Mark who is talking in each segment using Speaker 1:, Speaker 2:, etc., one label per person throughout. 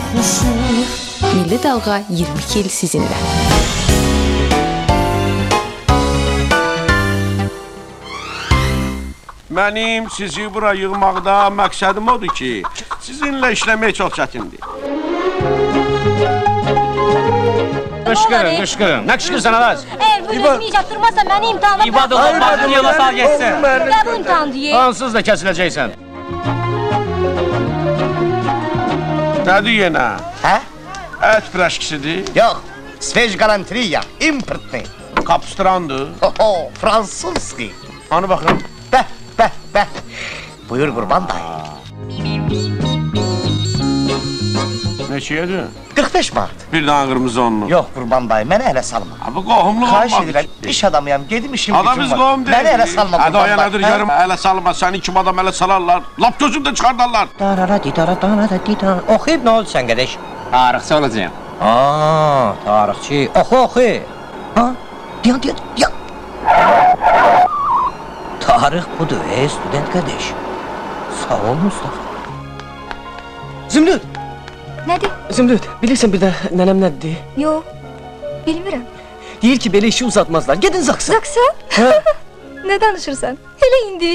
Speaker 1: quşu. Milli Dalğa 22 il sizinlə.
Speaker 2: Mənim sizi bura yığmaqda məqsədim odur ki, sizinlə işləmək çox çətindir.
Speaker 3: Qışqırın. Nə qışqırsan Araz?
Speaker 4: Eğer bu gözümü iyice attırmazsan beni imtihana bırak.
Speaker 3: İbad olun, baxın yola sağ geçsin.
Speaker 4: Ne bu imtihan diye?
Speaker 3: Hansız da kəsiləcəksən.
Speaker 2: Nədir yenə?
Speaker 5: Hə?
Speaker 2: Ət piraşkisidir,
Speaker 5: Yox, sveç galantriya, importni.
Speaker 2: kapustrandır.
Speaker 5: Oho, fransuzski.
Speaker 2: Onu baxın.
Speaker 5: Bəh. Buyur Qurban dayı.
Speaker 2: Neçəyədir?
Speaker 5: 45 manat.
Speaker 2: Bir dana qırmızı onlu.
Speaker 5: Yox Qurban dayı, mənə ələ salma.
Speaker 2: Bu qohumluq
Speaker 5: Xahiş
Speaker 2: olmadı
Speaker 5: edirəm,
Speaker 2: ki.
Speaker 5: iş adamıyam, gedim işim
Speaker 2: Adam
Speaker 5: gücüm
Speaker 2: biz
Speaker 5: var.
Speaker 2: qohum deyil.
Speaker 5: Mənə ələ salma
Speaker 2: Hadi o
Speaker 5: Qurban
Speaker 2: yanadır
Speaker 5: dayı.
Speaker 2: yarım, ələ salma. Səni kim adam ələ salarlar. Lap gözümdə çıxardarlar.
Speaker 5: Darara. Oxuyub nə oldu sən qədəş?
Speaker 3: Tarixçi olacağım.
Speaker 5: Tarixçi. Oxu. Ha? Diyan. Tarix budur, student qədəş. Sağ ol Mustafa.
Speaker 6: Zümrüt,
Speaker 4: Nedir?
Speaker 6: Zümrüt, bilirsən bir də nənəm nədir?
Speaker 4: Yo, bilmirəm.
Speaker 6: Deyir ki, belə işi uzatmazlar. Gedin Zaksa.
Speaker 4: Zaksa? Ne danışırsan? Hele indi.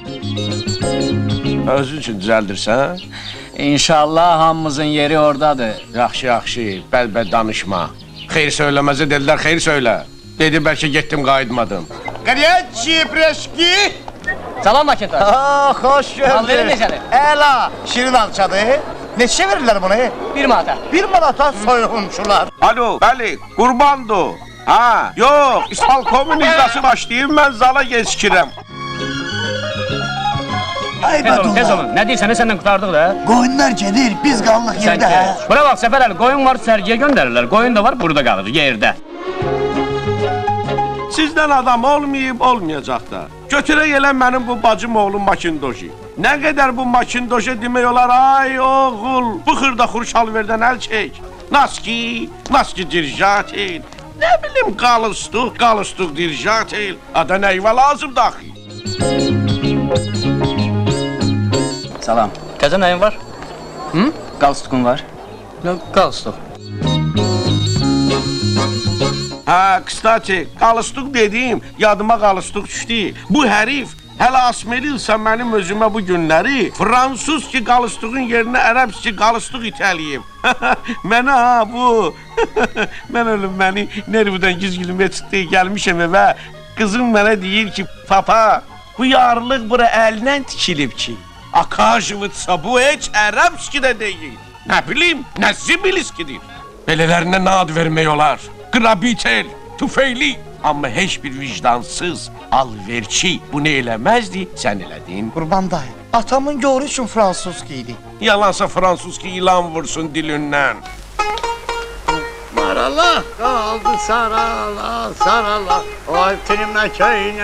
Speaker 2: Özün üçün düzəldirsən?
Speaker 3: İnşallah hamımızın yeri oradadır.
Speaker 2: Yaxşı, bəl danışma. Xeyr söyləməzə dedilər, xeyr söylə. Dedi, bəlkə getdim, qayıtmadım.
Speaker 5: Qariyaçi preşki.
Speaker 3: Salam Makintoş.
Speaker 5: Xoş gördük.
Speaker 3: Alverin necədir?
Speaker 5: Əla, şirin alçadır. Neçə verirlər bunu?
Speaker 3: 1 manata.
Speaker 5: 1 manata soyğunçular.
Speaker 2: Alo, bəli, qurbandır. Ha, yox, İstalkomun icrası başlayıb, mən zala geçkirəm.
Speaker 3: Tez olun. Nə deyirsən, səndən qurtardıq da.
Speaker 5: Qoyunlar gedir, biz qallıq
Speaker 3: Sən
Speaker 5: yerdə.
Speaker 3: ki. Bura bax Səfər əli, qoyun var sərgiyə göndərirlər. Qoyun da var, burada qalır, yerdə.
Speaker 2: Sizdən adam olmayıb, olmayacaq da. Götürək elə mənim bu bacım oğlum Makindoji. Nə qədər bu Makindoji demək olar, ay oğul, bu xırda xurşalverdən əl çək. Naski dirjat el. Nə bilim, qalıstuq dirjat el. Ada nəyvə lazım daxil.
Speaker 3: Salam. Təzə nəyin var? Qalstukun var.
Speaker 6: Qalstuk.
Speaker 2: Ha, kstati, qalıstuq dediyim, yadıma qalıstuq düşdü. Bu hərif hələ asmelilsə mənim özümə bu günləri fransuz ki qalıstuğun yerinə ərəbs ki qalıstuq itəliyib. Mənə ha bu. Mən ölüm məni nervdən gizgilmə çıxdı, gəlmişəm evə. Qızım mənə deyir ki, papa, bu yarlıq bura əlindən tikilib ki. Akajvıtsa bu heç ərəbski də deyil. Nə bilim, nə zibiliskidir. Belələrinə nə ad vermək olar? Qrabitel, tüfeyli. Amma heç bir vicdansız, alverçi bunu eləməzdi, sən elədin.
Speaker 5: Qurban dayı, atamın yoru üçün fransuzski idi.
Speaker 2: Yalansa fransuz ki ilan vursun dilindən.
Speaker 7: Marala kaldı sarala. Oy tenimle köyüne